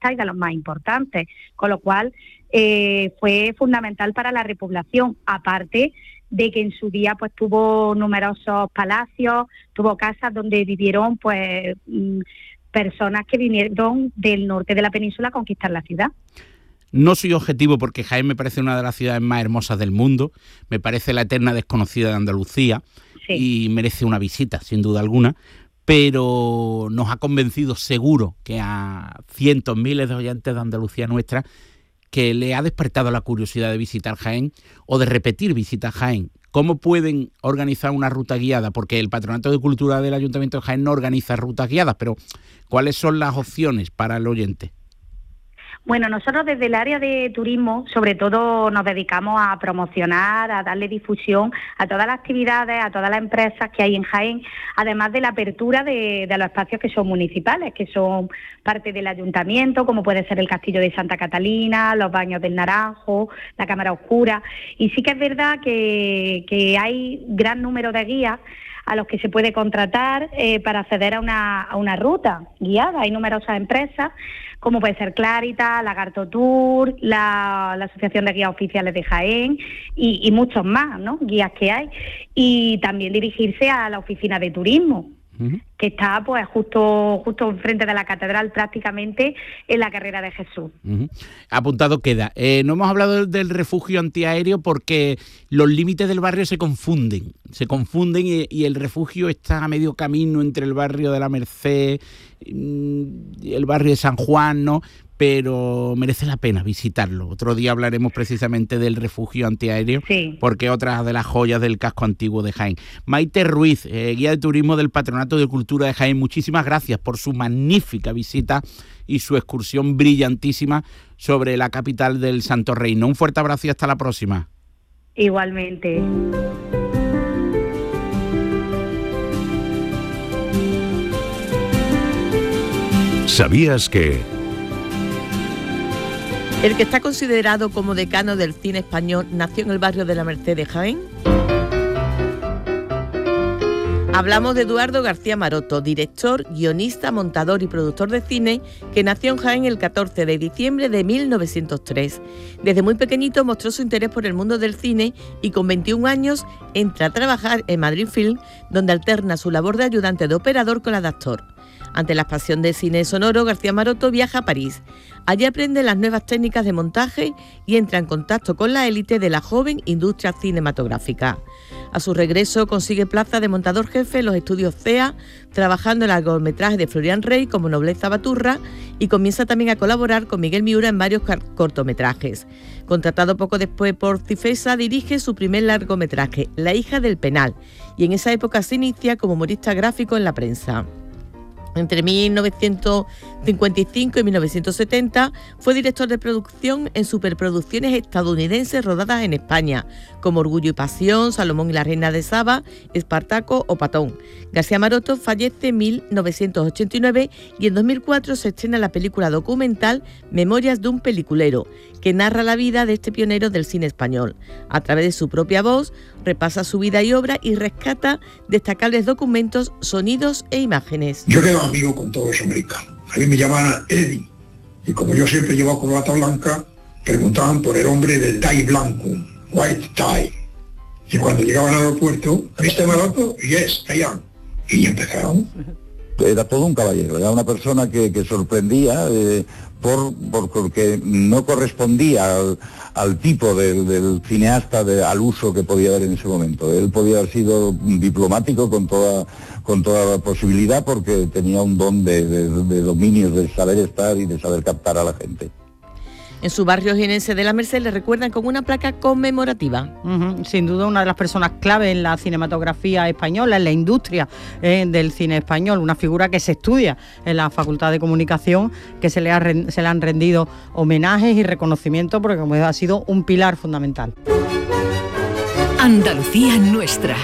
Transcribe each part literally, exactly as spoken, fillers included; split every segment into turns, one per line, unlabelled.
turistas y de los más importantes, con lo cual eh, fue fundamental para la repoblación, aparte de que en su día pues tuvo numerosos palacios, tuvo casas donde vivieron pues personas que vinieron del norte de la península a conquistar la ciudad.
No soy objetivo porque Jaén me parece una de las ciudades más hermosas del mundo, me parece la eterna desconocida de Andalucía, sí, y merece una visita, sin duda alguna, pero nos ha convencido seguro que a cientos, miles de oyentes de Andalucía Nuestra que le ha despertado la curiosidad de visitar Jaén o de repetir visitas a Jaén. ¿Cómo pueden organizar una ruta guiada? Porque el Patronato de Cultura del Ayuntamiento de Jaén no organiza rutas guiadas, pero ¿cuáles son las opciones para el oyente?
Bueno, nosotros desde el área de turismo, sobre todo, nos dedicamos a promocionar, a darle difusión a todas las actividades, a todas las empresas que hay en Jaén, además de la apertura de, de los espacios que son municipales, que son parte del ayuntamiento, como puede ser el Castillo de Santa Catalina, los Baños del Naranjo, la Cámara Oscura. Y sí que es verdad que, que hay gran número de guías a los que se puede contratar eh, para acceder a una, a una ruta guiada. Hay numerosas empresas, como puede ser Claritas, Lagarto Tour, la, la Asociación de Guías Oficiales de Jaén y, y muchos más, ¿no?, guías que hay. Y también dirigirse a la oficina de turismo, uh-huh, que está pues justo justo enfrente de la catedral, prácticamente en la Carrera de Jesús.
Uh-huh. Apuntado queda. Eh, no hemos hablado del, del refugio antiaéreo porque los límites del barrio se confunden, se confunden y, y el refugio está a medio camino entre el barrio de la Merced y el barrio de San Juan, ¿no? Pero merece la pena visitarlo. Otro día hablaremos precisamente del refugio antiaéreo, sí, porque es otra de las joyas del casco antiguo de Jaén. Maite Ruiz, eh, guía de turismo del Patronato de Cultura de Jaén, muchísimas gracias por su magnífica visita y su excursión brillantísima sobre la capital del Santo Reino. Un fuerte abrazo y hasta la próxima.
Igualmente.
¿Sabías que...?
El que está considerado como decano del cine español nació en el barrio de la Merced de Jaén. Hablamos de Eduardo García Maroto, director, guionista, montador y productor de cine, que nació en Jaén el catorce de diciembre de mil novecientos tres. Desde muy pequeñito mostró su interés por el mundo del cine y con veintiún años entra a trabajar en Madrid Film, donde alterna su labor de ayudante de operador con la de actor. Ante la pasión del cine sonoro, García Maroto viaja a París. Allí aprende las nuevas técnicas de montaje y entra en contacto con la élite de la joven industria cinematográfica. A su regreso consigue plaza de montador jefe en los estudios C E A, trabajando en el largometraje de Florian Rey como Nobleza Baturra, y comienza también a colaborar con Miguel Miura en varios cortometrajes. Contratado poco después por Cifesa, dirige su primer largometraje, La hija del penal, y en esa época se inicia como humorista gráfico en la prensa. Entre mil novecientos cincuenta y cinco y mil novecientos setenta fue director de producción en superproducciones estadounidenses rodadas en España, como Orgullo y Pasión, Salomón y la Reina de Saba, Espartaco o Patón. García Maroto fallece en mil novecientos ochenta y nueve y en dos mil cuatro se estrena la película documental Memorias de un peliculero, que narra la vida de este pionero del cine español. A través de su propia voz, repasa su vida y obra y rescata destacables documentos, sonidos e imágenes.
Yo quedo amigo con todos los americanos. A mí me llamaban Eddie. Y como yo siempre llevaba corbata blanca, preguntaban por el hombre del tie blanco, white tie. Y cuando llegaban al aeropuerto, ¿viste Maroto? Yes, I am. Y empezaron.
Era todo un caballero, era una persona que, que sorprendía eh, por, por porque no correspondía al, al tipo de, del cineasta, de, al uso que podía haber en ese momento. Él podía haber sido diplomático con toda con toda posibilidad porque tenía un don de, de, de dominio, de saber estar y de saber captar a la gente.
En su barrio jienense de la Merced le recuerdan con una placa conmemorativa.
Uh-huh. Sin duda una de las personas clave en la cinematografía española, en la industria eh, del cine español, una figura que se estudia en la Facultad de Comunicación, que se le, ha, se le han rendido homenajes y reconocimientos porque como ha sido un pilar fundamental.
Andalucía Nuestra.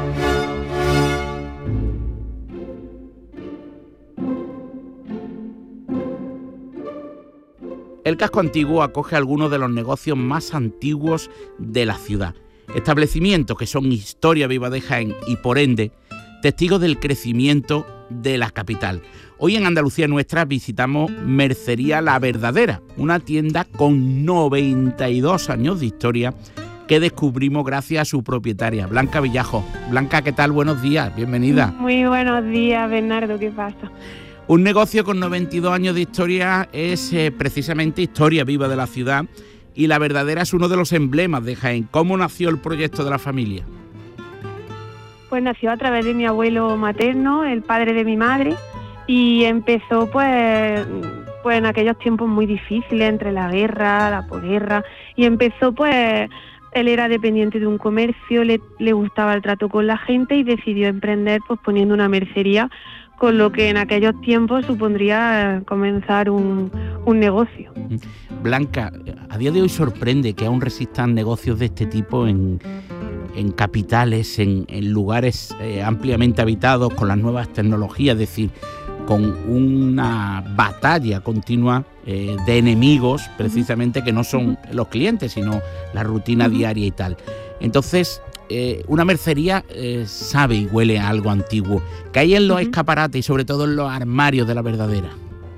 El casco antiguo acoge algunos de los negocios más antiguos de la ciudad. Establecimientos que son historia viva de Jaén y por ende testigos del crecimiento de la capital. Hoy en Andalucía Nuestra visitamos Mercería La Verdadera, una tienda con noventa y dos años de historia que descubrimos gracias a su propietaria, Blanca Villajo. Blanca, ¿qué tal? Buenos días, bienvenida.
Muy buenos días, Bernardo, ¿qué pasa?
Un negocio con noventa y dos años de historia es eh, precisamente historia viva de la ciudad, y La Verdadera es uno de los emblemas de Jaén. ¿Cómo nació el proyecto de la familia?
Pues nació a través de mi abuelo materno, el padre de mi madre, y empezó pues, pues en aquellos tiempos muy difíciles, entre la guerra, la posguerra, y empezó pues, él era dependiente de un comercio, le, le gustaba el trato con la gente y decidió emprender pues poniendo una mercería, con lo que en aquellos tiempos supondría comenzar un, un negocio.
Blanca, a día de hoy sorprende que aún resistan negocios de este tipo en, en capitales, en, en lugares eh, ampliamente habitados, con las nuevas tecnologías, es decir, con una batalla continua eh, de enemigos, precisamente, que no son los clientes, sino la rutina diaria y tal. Entonces, eh, una mercería eh, sabe y huele a algo antiguo. ¿Qué hay en los uh-huh. escaparates y sobre todo en los armarios de La Verdadera?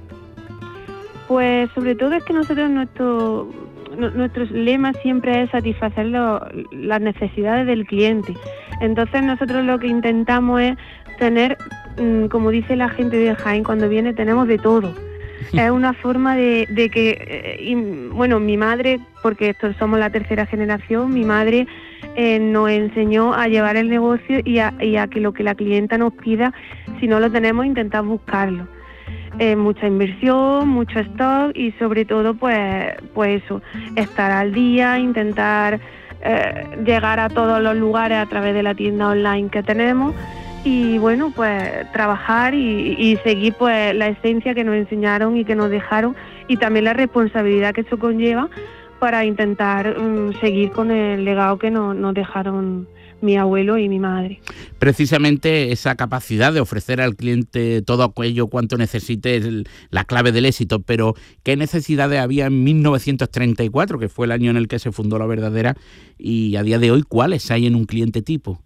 Pues sobre todo es que nosotros, nuestro, nuestro lema siempre es satisfacer lo, las necesidades del cliente. Entonces nosotros lo que intentamos es tener, como dice la gente de Jaén cuando viene, tenemos de todo. Es una forma de, de que, y, bueno, mi madre, porque esto somos la tercera generación, mi madre eh, nos enseñó a llevar el negocio y a, y a que lo que la clienta nos pida, si no lo tenemos, intentar buscarlo. Eh, mucha inversión, mucho stock y sobre todo pues, pues eso, estar al día, intentar eh, llegar a todos los lugares a través de la tienda online que tenemos. Y bueno, pues trabajar y, y seguir pues la esencia que nos enseñaron y que nos dejaron, y también la responsabilidad que eso conlleva para intentar um, seguir con el legado que nos, nos dejaron mi abuelo y mi madre.
Precisamente esa capacidad de ofrecer al cliente todo aquello cuanto necesite es la clave del éxito, pero ¿qué necesidades había en mil novecientos treinta y cuatro, que fue el año en el que se fundó La Verdadera, y a día de hoy cuáles hay en un cliente tipo?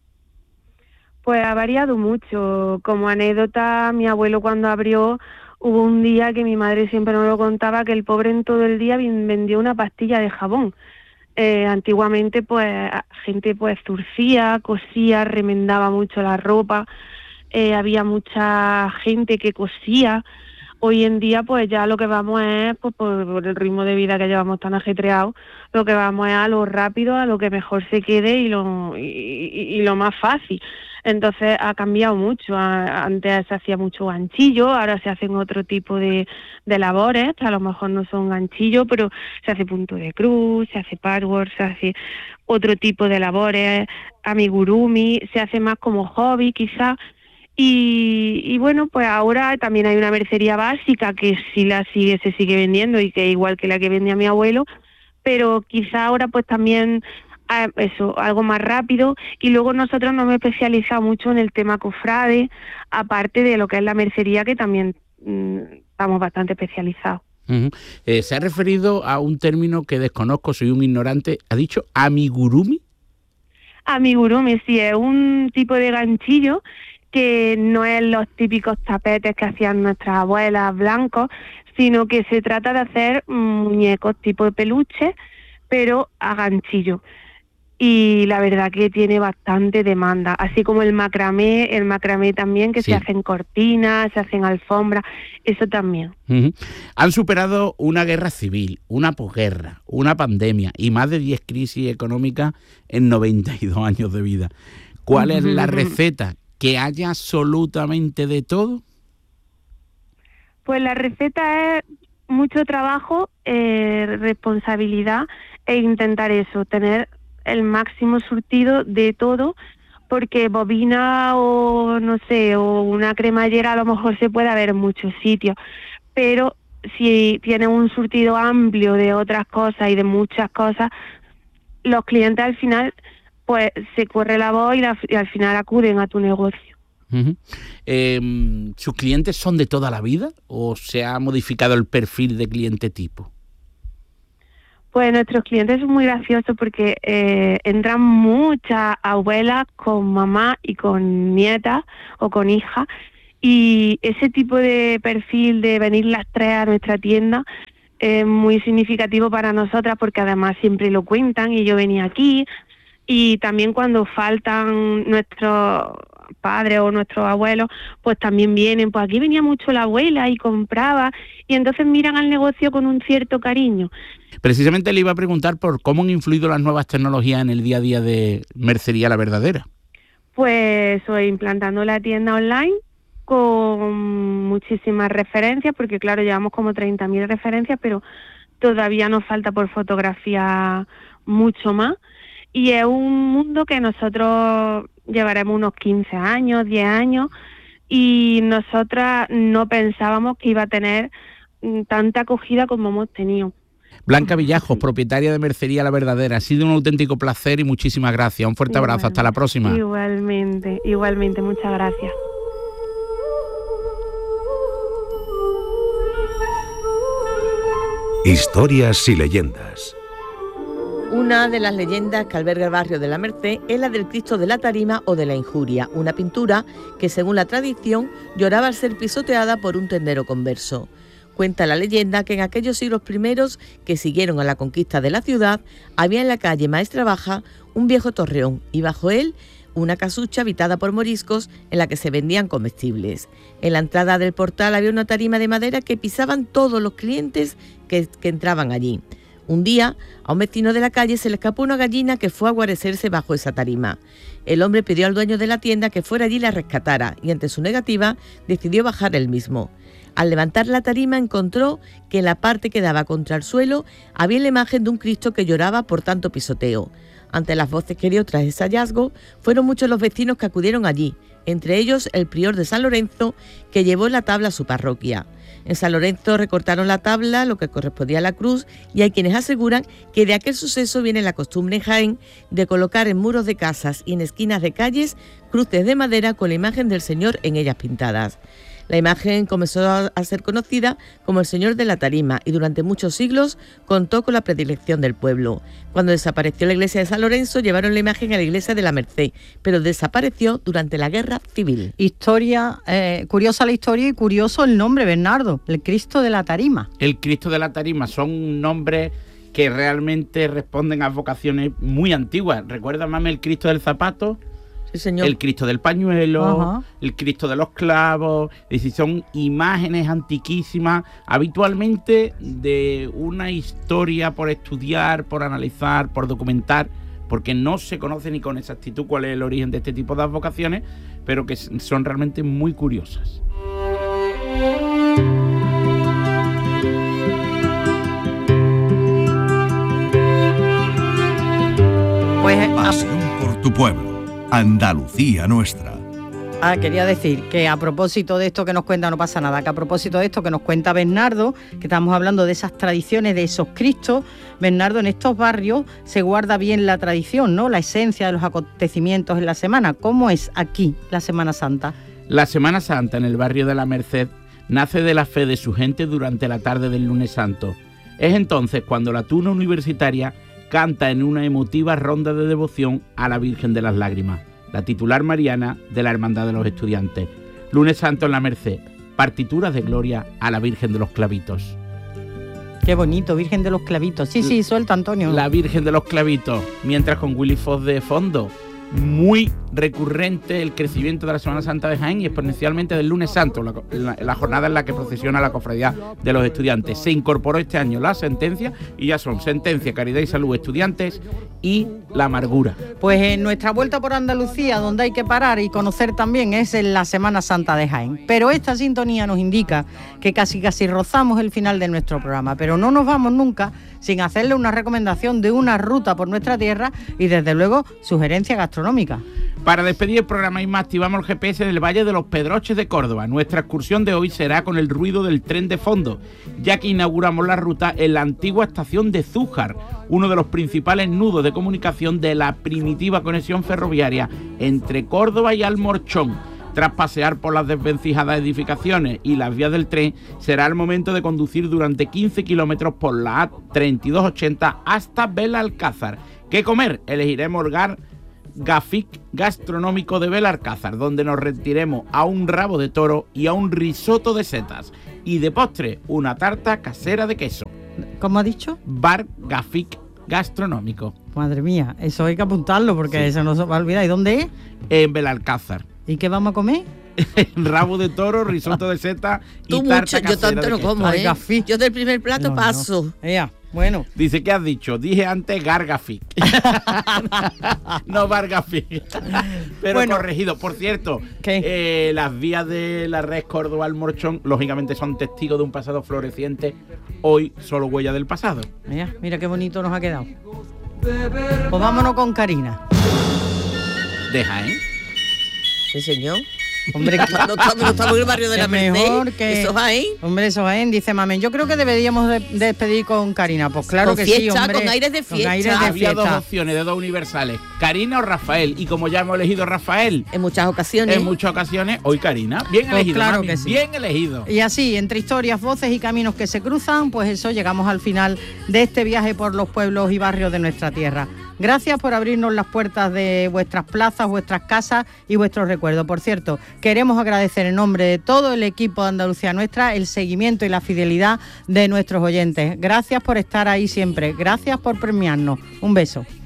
Pues ha variado mucho. Como anécdota, mi abuelo cuando abrió, hubo un día que mi madre siempre nos lo contaba, que el pobre en todo el día vendió una pastilla de jabón. Eh, antiguamente, pues, gente pues zurcía, cosía, remendaba mucho la ropa, eh, había mucha gente que cosía. Hoy en día, pues ya lo que vamos es, pues por, por el ritmo de vida que llevamos tan ajetreado, lo que vamos es a lo rápido, a lo que mejor se quede y lo, y, y, y lo más fácil. Entonces ha cambiado mucho. Antes se hacía mucho ganchillo, ahora se hacen otro tipo de, de labores, que a lo mejor no son ganchillo, pero se hace punto de cruz, se hace patchwork, se hace otro tipo de labores, amigurumi, se hace más como hobby quizás. Y, y bueno, pues ahora también hay una mercería básica que sí la sigue, se sigue vendiendo y que es igual que la que vendía mi abuelo, pero quizá ahora pues también eso, algo más rápido. Y luego nosotros nos hemos especializado mucho en el tema cofrade, aparte de lo que es la mercería, que también mmm, estamos bastante especializados.
Uh-huh. Eh, se ha referido a un término que desconozco, soy un ignorante. ¿Ha dicho amigurumi?
Amigurumi, sí, es un tipo de ganchillo que no es los típicos tapetes que hacían nuestras abuelas blancos, sino que se trata de hacer muñecos tipo de peluche, pero a ganchillo. Y la verdad que tiene bastante demanda, así como el macramé, el macramé también, que sí. Se hacen cortinas, se hacen alfombras, eso también.
Uh-huh. Han superado una guerra civil, una posguerra, una pandemia y más de diez crisis económicas en noventa y dos años de vida. ¿Cuál uh-huh. es la receta? ¿Que haya absolutamente de todo?
Pues la receta es mucho trabajo, eh, responsabilidad e intentar eso, tener el máximo surtido de todo, porque bobina o no sé, o una cremallera a lo mejor se puede ver en muchos sitios, pero si tiene un surtido amplio de otras cosas y de muchas cosas, los clientes al final pues se corre la voz y, la, y al final acuden a tu negocio.
Uh-huh. Eh, ¿Sus clientes son de toda la vida o se ha modificado el perfil de cliente tipo?
Pues nuestros clientes son muy graciosos porque eh, entran muchas abuelas con mamá y con nietas o con hijas, y ese tipo de perfil de venir las tres a nuestra tienda es muy significativo para nosotras, porque además siempre lo cuentan, y yo venía aquí, y también cuando faltan nuestros padres o nuestros abuelos, pues también vienen, pues aquí venía mucho la abuela y compraba, y entonces miran al negocio con un cierto cariño.
Precisamente le iba a preguntar por cómo han influido las nuevas tecnologías en el día a día de Mercería La Verdadera.
Pues estoy implantando la tienda online con muchísimas referencias, porque claro, llevamos como treinta mil referencias, pero todavía nos falta por fotografía mucho más, y es un mundo que nosotros llevaremos unos quince años, diez años, y nosotras no pensábamos que iba a tener tanta acogida como hemos tenido.
Blanca Villajos, propietaria de Mercería La Verdadera, ha sido un auténtico placer y muchísimas gracias. Un fuerte abrazo, hasta la próxima.
Igualmente, igualmente, muchas gracias.
Historias y leyendas.
Una de las leyendas que alberga el barrio de la Merced es la del Cristo de la Tarima o de la Injuria, una pintura que, según la tradición, lloraba al ser pisoteada por un tendero converso. Cuenta la leyenda que en aquellos siglos primeros que siguieron a la conquista de la ciudad, había en la calle Maestra Baja un viejo torreón, y bajo él una casucha habitada por moriscos en la que se vendían comestibles. En la entrada del portal había una tarima de madera que pisaban todos los clientes que, que entraban allí. Un día, a un vecino de la calle se le escapó una gallina que fue a guarecerse bajo esa tarima. El hombre pidió al dueño de la tienda que fuera allí y la rescatara, y ante su negativa decidió bajar él mismo. Al levantar la tarima encontró que en la parte que daba contra el suelo había la imagen de un Cristo que lloraba por tanto pisoteo. Ante las voces que dio tras ese hallazgo, fueron muchos los vecinos que acudieron allí, entre ellos el prior de San Lorenzo, que llevó la tabla a su parroquia. En San Lorenzo recortaron la tabla, lo que correspondía a la cruz, y hay quienes aseguran que de aquel suceso viene la costumbre en Jaén de colocar en muros de casas y en esquinas de calles cruces de madera con la imagen del Señor en ellas pintadas. La imagen comenzó a ser conocida como el Señor de la Tarima y durante muchos siglos contó con la predilección del pueblo. Cuando desapareció la iglesia de San Lorenzo, llevaron la imagen a la iglesia de la Merced, pero desapareció durante la Guerra Civil.
Historia, eh, curiosa la historia y curioso el nombre, Bernardo, el Cristo de la Tarima.
El Cristo de la Tarima son nombres que realmente responden a vocaciones muy antiguas. ¿Recuerda, mami, el Cristo del Zapato?
Sí, señor.
El Cristo del Pañuelo,
Ajá.
El Cristo de los Clavos, es decir, son imágenes antiquísimas, habitualmente de una historia por estudiar, por analizar, por documentar, porque no se conoce ni con exactitud cuál es el origen de este tipo de advocaciones, pero que son realmente muy curiosas.
Pues,
Pasión por tu pueblo. Andalucía nuestra.
Ah, quería decir que a propósito de esto que nos cuenta, no pasa nada, que a propósito de esto que nos cuenta Bernardo, que estamos hablando de esas tradiciones, de esos Cristos, Bernardo, en estos barrios se guarda bien la tradición, ¿no? La esencia de los acontecimientos en la semana. ¿Cómo es aquí la Semana Santa?
La Semana Santa en el barrio de la Merced nace de la fe de su gente durante la tarde del Lunes Santo. Es entonces cuando la tuna universitaria canta en una emotiva ronda de devoción a la Virgen de las Lágrimas, la titular mariana de la Hermandad de los Estudiantes. Lunes Santo en la Merced, partituras de gloria a la Virgen de los Clavitos.
Qué bonito, Virgen de los Clavitos. Sí, sí, suelta, Antonio.
La Virgen de los Clavitos, mientras con Willy Fox de fondo. Muy recurrente el crecimiento de la Semana Santa de Jaén y exponencialmente del Lunes Santo, la, la, la jornada en la que procesiona la Cofradía de los Estudiantes. Se incorporó este año la sentencia y ya son Sentencia, Caridad y Salud, Estudiantes y La Amargura.
Pues en nuestra vuelta por Andalucía, donde hay que parar y conocer también, es en la Semana Santa de Jaén. Pero esta sintonía nos indica que casi casi rozamos el final de nuestro programa, pero no nos vamos nunca sin hacerle una recomendación de una ruta por nuestra tierra y desde luego sugerencia gastronómica.
Para despedir el programa y más, activamos el G P S del Valle de los Pedroches de Córdoba. Nuestra excursión de hoy será con el ruido del tren de fondo, ya que inauguramos la ruta en la antigua estación de Zújar, uno de los principales nudos de comunicación de la primitiva conexión ferroviaria entre Córdoba y Almorchón. Tras pasear por las desvencijadas edificaciones y las vías del tren, será el momento de conducir durante quince kilómetros por la A treinta y dos ochenta hasta Belalcázar. ¿Qué comer? Elegiremos el Gar Gafic gastronómico de Belalcázar, donde nos retiremos a un rabo de toro y a un risotto de setas. Y de postre, una tarta casera de queso.
¿Cómo ha dicho?
Bar Gafic gastronómico.
Madre mía, eso hay que apuntarlo porque sí. Eso no se va a olvidar. ¿Y dónde es?
En Belalcázar.
¿Y qué vamos a comer?
Rabo de toro, risotto de seta y
Tú
tarta
mucho, yo tanto no como, ¿eh? Yo del primer plato
no,
paso.
No. Ea, bueno.
Dice, ¿qué has dicho? Dije antes Gargafic. No Bargafic. Pero bueno, corregido. Por cierto, eh, las vías de la red Córdoba-Almorchón, lógicamente, son testigos de un pasado floreciente. Hoy, solo huella del pasado.
Mira, mira qué bonito nos ha quedado. Pues vámonos con Karina.
Deja, ¿eh?
Sí, señor.
Hombre,
no, estamos, no estamos en el barrio de la Merced.
Que,
eso Jaén.
Hombre, eso Jaén, dice Mamen. Yo creo que deberíamos de, de despedir con Karina. Pues claro
con
que
fiesta,
sí, hombre.
Con aires de fiesta.
Con aires de
Había
fiesta.
dos opciones de dos universales, Karina o Rafael. Y como ya hemos elegido Rafael
en muchas ocasiones,
en muchas ocasiones, hoy Karina. Bien
pues
elegido,
claro
mami,
que sí.
Bien elegido.
Y así, entre historias, voces y caminos que se cruzan, pues eso, llegamos al final de este viaje por los pueblos y barrios de nuestra tierra. Gracias por abrirnos las puertas de vuestras plazas, vuestras casas y vuestros recuerdos. Por cierto, queremos agradecer en nombre de todo el equipo de Andalucía Nuestra el seguimiento y la fidelidad de nuestros oyentes. Gracias por estar ahí siempre. Gracias por premiarnos. Un beso.